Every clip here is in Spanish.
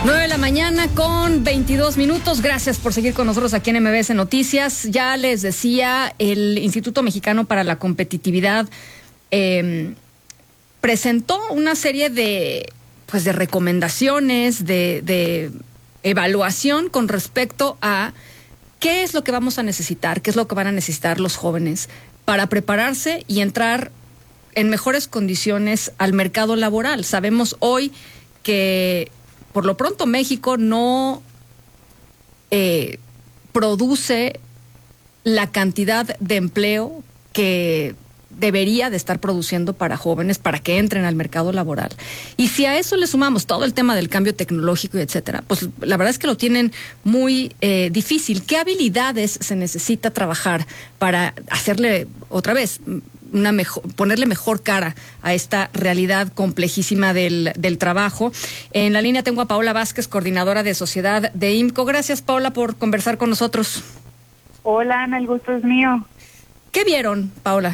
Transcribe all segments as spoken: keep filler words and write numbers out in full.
nueve de la mañana con veintidós minutos. Gracias por seguir con nosotros aquí en M B S Noticias. Ya les decía, el Instituto Mexicano para la Competitividad eh, presentó una serie de, pues, de recomendaciones, de, de evaluación con respecto a qué es lo que vamos a necesitar, qué es lo que van a necesitar los jóvenes para prepararse y entrar en mejores condiciones al mercado laboral. Sabemos hoy que por lo pronto México no eh, produce la cantidad de empleo que debería de estar produciendo para jóvenes para que entren al mercado laboral. Y si a eso le sumamos todo el tema del cambio tecnológico y etcétera, pues la verdad es que lo tienen muy eh, difícil. ¿Qué habilidades se necesita trabajar para hacerle otra vez una mejor, ponerle mejor cara a esta realidad complejísima del, del trabajo? En la línea tengo a Paola Vázquez, coordinadora de sociedad de I M C O. Gracias, Paola, por conversar con nosotros. Hola, Ana, el gusto es mío. ¿Qué vieron, Paola?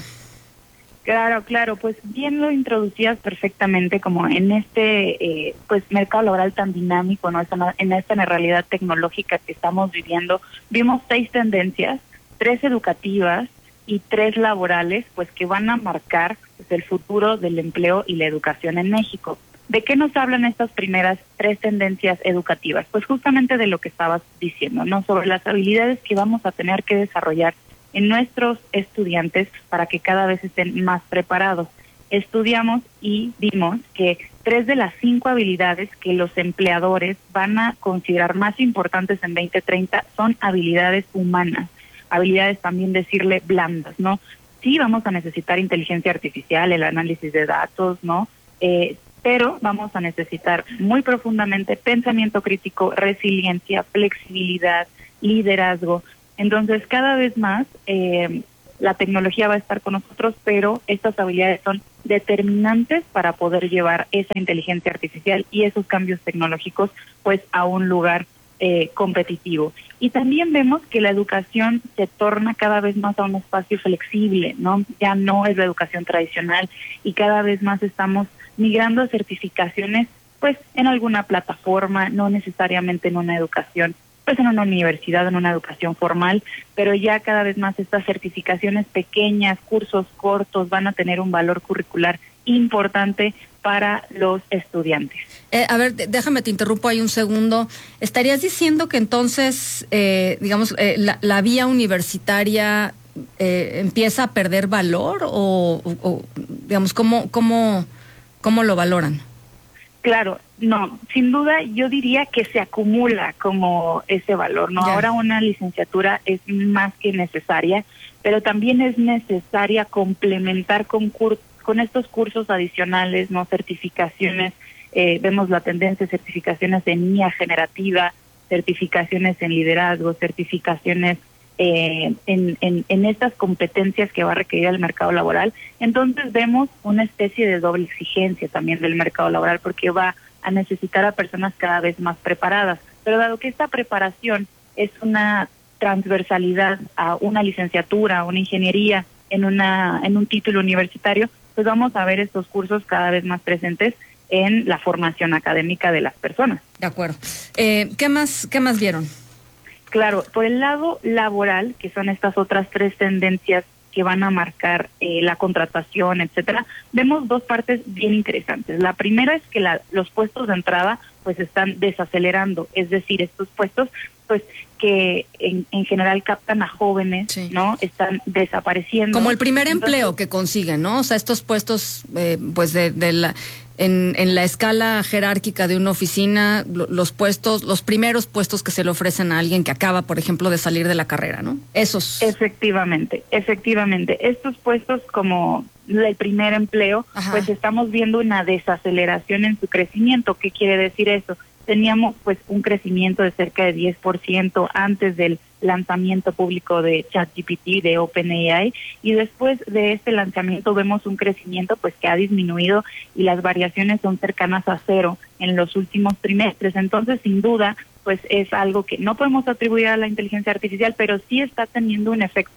Claro, claro, pues bien lo introducías perfectamente, como en este eh, pues mercado laboral tan dinámico, ¿no? Esta, en esta realidad tecnológica que estamos viviendo, vimos seis tendencias, tres educativas y tres laborales, pues que van a marcar pues, el futuro del empleo y la educación en México. ¿De qué nos hablan estas primeras tres tendencias educativas? Pues justamente de lo que estabas diciendo, ¿no? Sobre las habilidades que vamos a tener que desarrollar en nuestros estudiantes para que cada vez estén más preparados. Estudiamos y vimos que tres de las cinco habilidades que los empleadores van a considerar más importantes en veinte treinta son habilidades humanas, habilidades también decirle blandas, ¿no? Sí vamos a necesitar inteligencia artificial, el análisis de datos, ¿no? Eh, pero vamos a necesitar muy profundamente pensamiento crítico, resiliencia, flexibilidad, liderazgo. Entonces, cada vez más eh, la tecnología va a estar con nosotros, pero estas habilidades son determinantes para poder llevar esa inteligencia artificial y esos cambios tecnológicos pues a un lugar eh, competitivo. Y también vemos que la educación se torna cada vez más a un espacio flexible, ¿no? Ya no es la educación tradicional y cada vez más estamos migrando a certificaciones pues en alguna plataforma, no necesariamente en una educación pues en una universidad, en una educación formal, pero ya cada vez más estas certificaciones pequeñas, cursos cortos, van a tener un valor curricular importante para los estudiantes. Eh, a ver, déjame te interrumpo ahí un segundo. ¿Estarías diciendo que entonces, eh, digamos, eh, la, la vía universitaria eh, empieza a perder valor o, o, o digamos, cómo, cómo, cómo lo valoran? Claro, no, sin duda yo diría que se acumula como ese valor, ¿no? Ya. Ahora una licenciatura es más que necesaria, pero también es necesaria complementar con cur con estos cursos adicionales, ¿no? Certificaciones, eh, vemos la tendencia de certificaciones en I A generativa, certificaciones en liderazgo, certificaciones eh, en, en, en estas competencias que va a requerir el mercado laboral. Entonces vemos una especie de doble exigencia también del mercado laboral porque va a necesitar a personas cada vez más preparadas. Pero dado que esta preparación es una transversalidad a una licenciatura, a una ingeniería, en una en un título universitario, pues vamos a ver estos cursos cada vez más presentes en la formación académica de las personas. De acuerdo. Eh, ¿qué más, qué más vieron? Claro, por el lado laboral, que son estas otras tres tendencias que van a marcar eh, la contratación, etcétera, vemos dos partes bien interesantes. La primera es que la, los puestos de entrada pues están desacelerando, es decir, estos puestos pues que en, en general captan a jóvenes, sí, ¿no? Están desapareciendo. Como el primer empleo Entonces, que consiguen, ¿no? O sea, estos puestos eh, pues de, de la en, en la escala jerárquica de una oficina, los puestos, los primeros puestos que se le ofrecen a alguien que acaba, por ejemplo, de salir de la carrera, ¿no? Esos. Efectivamente, efectivamente. Estos puestos como el primer empleo, Ajá. pues estamos viendo una desaceleración en su crecimiento. ¿Qué quiere decir eso? Teníamos pues un crecimiento de cerca de diez por ciento antes del lanzamiento público de ChatGPT, de OpenAI, y después de este lanzamiento vemos un crecimiento pues que ha disminuido y las variaciones son cercanas a cero en los últimos trimestres. Entonces, sin duda, pues es algo que no podemos atribuir a la inteligencia artificial, pero sí está teniendo un efecto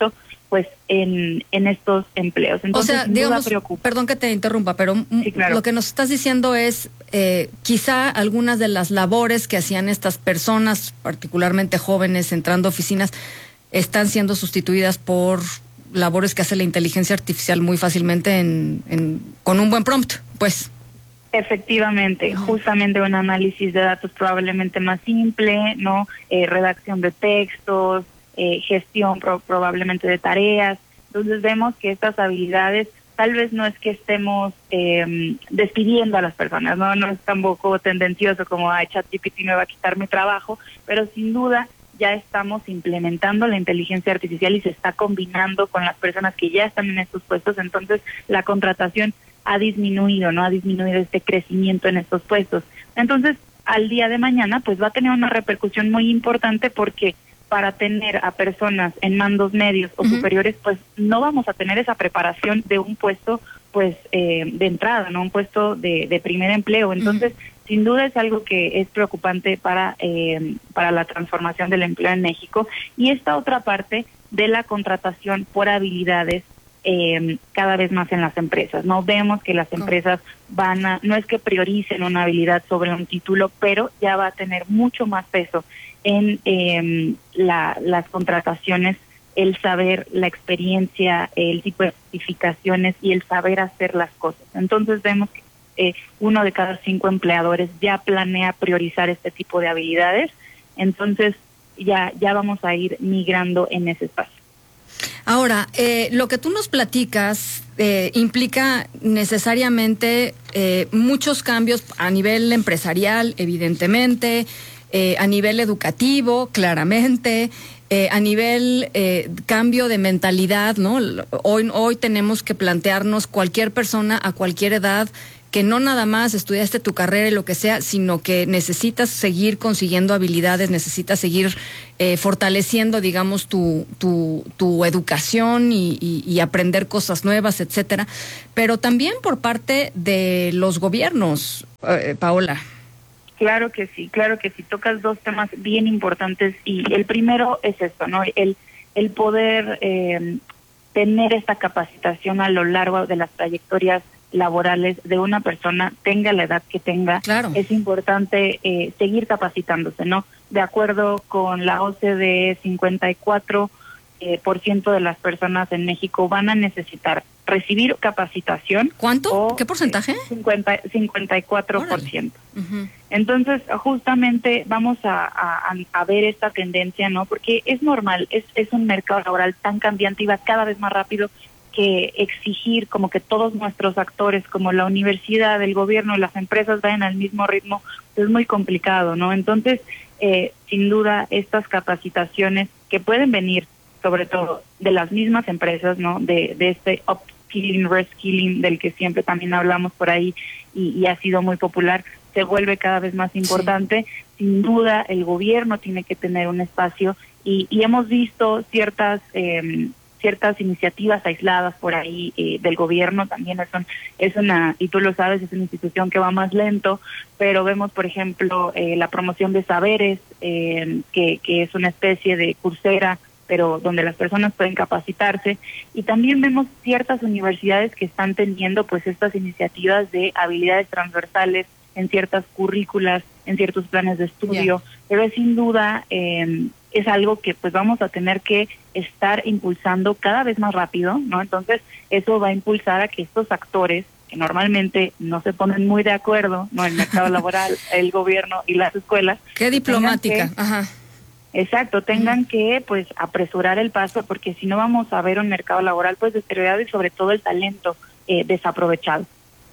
pues en, en estos empleos. Entonces, o sea, digamos, perdón que te interrumpa, pero sí, claro, lo que nos estás diciendo es eh, quizá algunas de las labores que hacían estas personas, particularmente jóvenes entrando a oficinas, están siendo sustituidas por labores que hace la inteligencia artificial muy fácilmente en, en con un buen prompt, pues. Efectivamente, uh-huh. justamente un análisis de datos probablemente más simple, ¿no? Eh, redacción de textos, eh, gestión pro- probablemente de tareas. Entonces vemos que estas habilidades tal vez no es que estemos eh, despidiendo a las personas, no no es tampoco tendencioso como a ChatGPT me va a quitar mi trabajo, pero sin duda ya estamos implementando la inteligencia artificial y se está combinando con las personas que ya están en estos puestos, entonces la contratación ha disminuido, ¿no? Ha disminuido este crecimiento en estos puestos. Entonces, al día de mañana, pues va a tener una repercusión muy importante porque para tener a personas en mandos medios o uh-huh. superiores, pues no vamos a tener esa preparación de un puesto, pues, eh, de entrada, ¿no? Un puesto de, de primer empleo. Entonces, uh-huh. sin duda es algo que es preocupante para, eh, para la transformación del empleo en México. Y esta otra parte de la contratación por habilidades eh, cada vez más en las empresas, ¿no? Vemos que las empresas van a, no es que prioricen una habilidad sobre un título, pero ya va a tener mucho más peso en eh, la, las contrataciones, el saber, la experiencia, el tipo de certificaciones y el saber hacer las cosas. Entonces vemos que eh, uno de cada cinco empleadores ya planea priorizar este tipo de habilidades, entonces ya, ya vamos a ir migrando en ese espacio. Ahora, eh, lo que tú nos platicas eh, implica necesariamente eh, muchos cambios a nivel empresarial, evidentemente, eh, a nivel educativo, claramente, eh, a nivel eh, cambio de mentalidad, ¿no? Hoy, hoy tenemos que plantearnos cualquier persona a cualquier edad que no nada más estudiaste tu carrera y lo que sea, sino que necesitas seguir consiguiendo habilidades, necesitas seguir eh, fortaleciendo, digamos, tu tu, tu educación y, y, y aprender cosas nuevas, etcétera. Pero también por parte de los gobiernos, eh, Paola. Claro que sí, claro que sí. Tocas dos temas bien importantes y el primero es esto, ¿no? El, el poder eh, tener esta capacitación a lo largo de las trayectorias laborales de una persona, tenga la edad que tenga, claro. Es importante eh, seguir capacitándose, ¿no? De acuerdo con la O C D E, cincuenta y cuatro eh, por ciento de las personas en México van a necesitar recibir capacitación. ¿Cuánto? O, ¿Qué porcentaje? cincuenta, cincuenta y cuatro por ciento. Uh-huh. Entonces, justamente vamos a, a, a ver esta tendencia, ¿no? Porque es normal, es, es un mercado laboral tan cambiante y va cada vez más rápido que exigir como que todos nuestros actores, como la universidad, el gobierno, las empresas vayan al mismo ritmo, es muy complicado, ¿no? Entonces, eh, sin duda, estas capacitaciones que pueden venir, sobre todo, de las mismas empresas, ¿no? De, de este upskilling, reskilling, del que siempre también hablamos por ahí y, y ha sido muy popular, se vuelve cada vez más importante. Sí. Sin duda, el gobierno tiene que tener un espacio y, y hemos visto ciertas... Eh, ciertas iniciativas aisladas por ahí eh, del gobierno, también es, un, es una, y tú lo sabes, es una institución que va más lento, pero vemos, por ejemplo, eh, la promoción de saberes, eh, que, que es una especie de Coursera, pero donde las personas pueden capacitarse, y también vemos ciertas universidades que están teniendo pues estas iniciativas de habilidades transversales en ciertas currículas, en ciertos planes de estudio, yeah. pero es sin duda eh, es algo que pues vamos a tener que estar impulsando cada vez más rápido, ¿no? Entonces eso va a impulsar a que estos actores que normalmente no se ponen muy de acuerdo, ¿no? El mercado laboral, el gobierno y las escuelas. Qué diplomática, que, ajá. Exacto, tengan uh-huh. que pues apresurar el paso porque si no vamos a ver un mercado laboral pues deteriorado y sobre todo el talento eh, desaprovechado.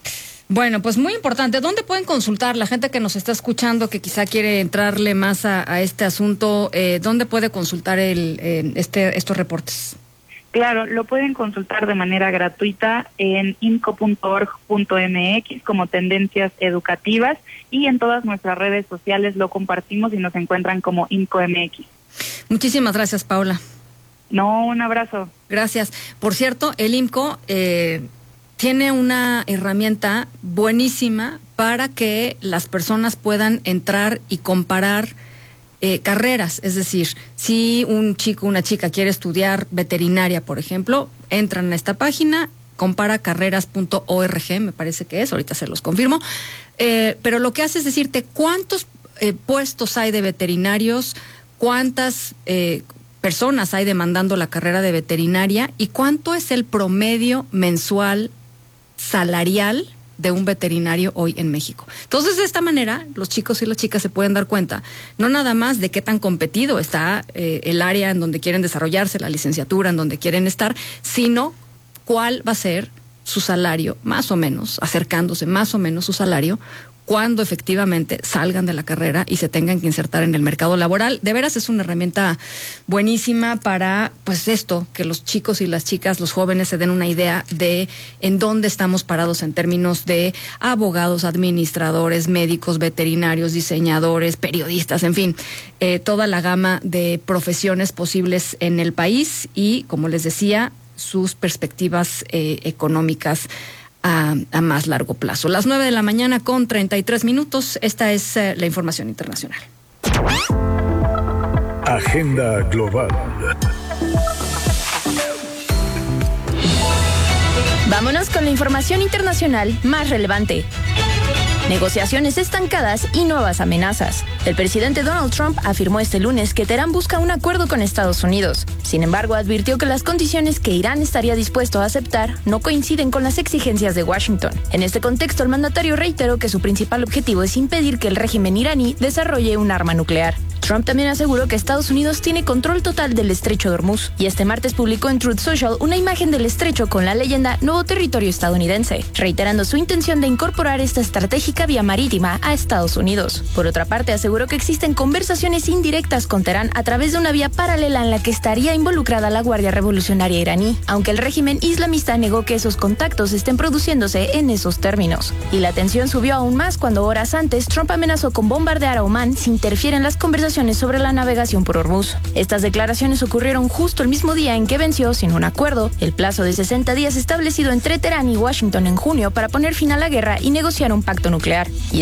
Bueno, pues muy importante. ¿Dónde pueden consultar la gente que nos está escuchando, que quizá quiere entrarle más a, a este asunto? Eh, ¿Dónde puede consultar el, eh, este, estos reportes? Claro, lo pueden consultar de manera gratuita en inco punto org punto m x como tendencias educativas y en todas nuestras redes sociales lo compartimos y nos encuentran como INCOMX. Muchísimas gracias, Paola. No, un abrazo. Gracias. Por cierto, el IMCO eh, tiene una herramienta buenísima para que las personas puedan entrar y comparar eh, carreras, es decir, si un chico, una chica quiere estudiar veterinaria, por ejemplo, entran a esta página, compara carreras punto org, me parece que es, ahorita se los confirmo, eh, pero lo que hace es decirte cuántos eh, puestos hay de veterinarios, cuántas eh, personas hay demandando la carrera de veterinaria y cuánto es el promedio mensual salarial de un veterinario hoy en México. Entonces, de esta manera, los chicos y las chicas se pueden dar cuenta, no nada más de qué tan competido está eh, el área en donde quieren desarrollarse, la licenciatura en donde quieren estar, sino cuál va a ser su salario, más o menos, acercándose más o menos su salario, cuando efectivamente salgan de la carrera y se tengan que insertar en el mercado laboral. De veras es una herramienta buenísima para, pues esto, que los chicos y las chicas, los jóvenes se den una idea de en dónde estamos parados en términos de abogados, administradores, médicos, veterinarios, diseñadores, periodistas, en fin, eh, toda la gama de profesiones posibles en el país y, como les decía, sus perspectivas eh, económicas A, a más largo plazo. Las nueve de la mañana con treinta y tres minutos. Esta es eh, la información internacional. Agenda Global. Vámonos con la información internacional más relevante. Negociaciones estancadas y nuevas amenazas. El presidente Donald Trump afirmó este lunes que Teherán busca un acuerdo con Estados Unidos. Sin embargo, advirtió que las condiciones que Irán estaría dispuesto a aceptar no coinciden con las exigencias de Washington. En este contexto, el mandatario reiteró que su principal objetivo es impedir que el régimen iraní desarrolle un arma nuclear. Trump también aseguró que Estados Unidos tiene control total del estrecho de Hormuz y este martes publicó en Truth Social una imagen del estrecho con la leyenda Nuevo Territorio Estadounidense, reiterando su intención de incorporar esta estratégica vía marítima a Estados Unidos. Por otra parte, aseguró que existen conversaciones indirectas con Teherán a través de una vía paralela en la que estaría involucrada la Guardia Revolucionaria iraní, aunque el régimen islamista negó que esos contactos estén produciéndose en esos términos. Y la tensión subió aún más cuando horas antes Trump amenazó con bombardear a Omán si interfiere en las conversaciones sobre la navegación por Hormuz. Estas declaraciones ocurrieron justo el mismo día en que venció, sin un acuerdo, el plazo de sesenta días establecido entre Teherán y Washington en junio para poner fin a la guerra y negociar un pacto nuclear. Y